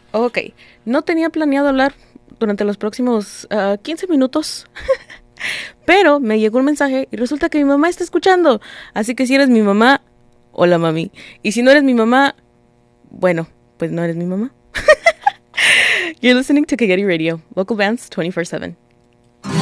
Ok, no tenía planeado hablar durante los próximos 15 minutos, pero me llegó un mensaje y resulta que mi mamá está escuchando. Así que si eres mi mamá, hola mami. Y si no eres mi mamá, bueno, pues no eres mi mamá. You're listening to Kageri Radio, local bands 24/7.